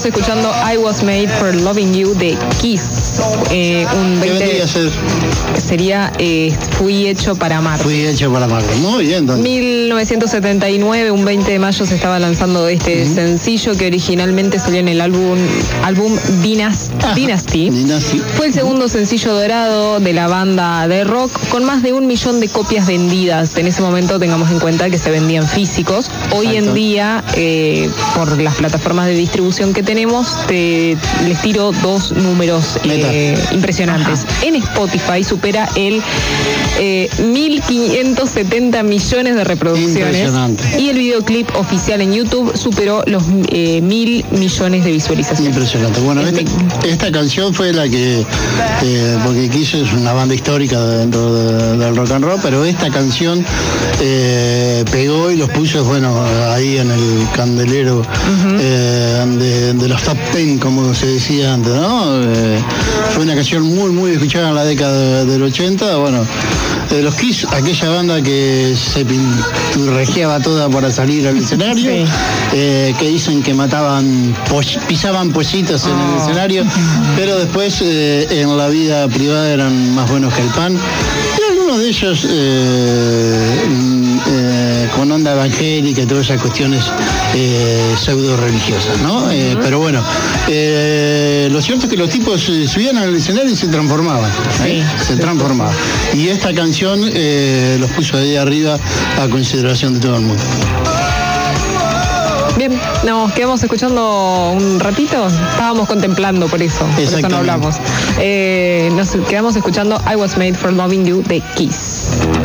escuchando I Was Made for Loving You de Kiss. Un 20, ¿qué vendría a ser? Sería Fui hecho para amar. Fui hecho para amar. Muy bien, Don. 1979, un 20 de mayo se estaba lanzando este sencillo que originalmente salió en el álbum Dynasty. Fue el segundo sencillo dorado de la banda de rock con más de 1 millón de copias vendidas. En ese momento tengamos en cuenta que se vendían físicos. Hoy en día, por las plataformas de distribución que tenemos, les tiro 2 números impresionantes. En Spotify supera el 1.570 millones de reproducciones y el videoclip oficial en YouTube superó los 1.000 millones de visualizaciones. Impresionante. Bueno, esta canción fue la que, porque Kiss es una banda histórica dentro del rock and roll, pero esta canción pegó y los puso, bueno, ahí en el candelero de los top 10, como se decía antes, ¿no? Fue una canción muy, muy escuchada en la década del 80, bueno. Los Kiss, aquella banda que se pinturrejeaba toda para salir al escenario, que dicen que pisaban pollitos en el escenario, pero después en la vida privada eran más buenos que el pan. Y algunos de ellos con onda evangélica y todas esas cuestiones pseudo religiosas, ¿no? Pero bueno, lo cierto es que los tipos subían al escenario y se transformaban, se transformaban. Y esta canción los puso ahí arriba a consideración de todo el mundo. Bien, nos quedamos escuchando un ratito, estábamos contemplando por eso no hablamos. Nos quedamos escuchando I Was Made for Loving You de Kiss.